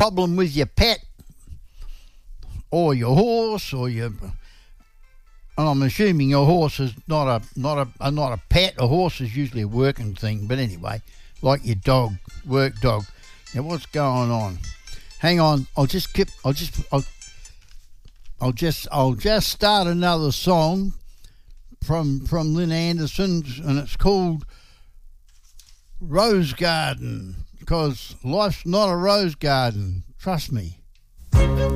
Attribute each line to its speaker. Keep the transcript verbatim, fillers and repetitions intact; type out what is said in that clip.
Speaker 1: problem with your pet or your horse or your... And I'm assuming your horse is not a not a, a not a pet. A horse is usually a working thing, but anyway, like your dog, work dog. Now what's going on? Hang on, I'll just keep. I'll just. I'll, I'll just. I'll just start another song from from Lynn Anderson, and it's called Rose Garden, because life's not a rose garden. Trust me.